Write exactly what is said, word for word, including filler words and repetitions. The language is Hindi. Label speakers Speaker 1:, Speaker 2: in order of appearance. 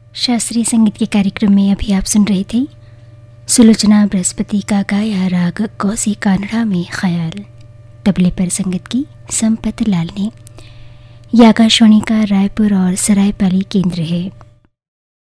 Speaker 1: शास्त्रीय संगीत के कार्यक्रम में अभी आप सुन रहे थे सुलोचना बृहस्पति का गाया राग कौसी कानड़ा में ख्याल। तबले पर संगत की संपत लाल ने। यह आकाशवाणी का रायपुर और सरायपाली केंद्र है।